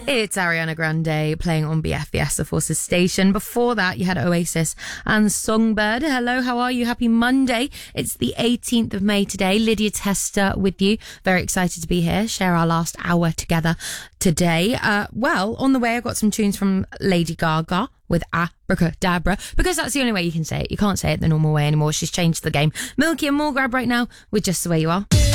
It's Ariana Grande playing on BFBS, the Forces station. Before that, you had Oasis and Songbird. Hello, how are you? Happy Monday. It's the 18th of May today. Lydia Tester with you. Very excited to be here. Share our last hour together today. Well, on the way, I've got some tunes from Lady Gaga with Abracadabra, because that's the only way you can say it. You can't say it the normal way anymore. She's changed the game. Milky and more grab right now with Just the Way You Are.